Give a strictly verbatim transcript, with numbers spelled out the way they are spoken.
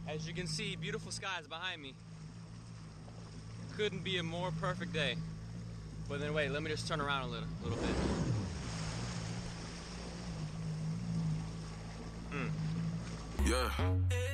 As you can see, beautiful skies behind me. Couldn't be a more perfect day. But then wait, let me just turn around a little, little bit. Mm. Yeah.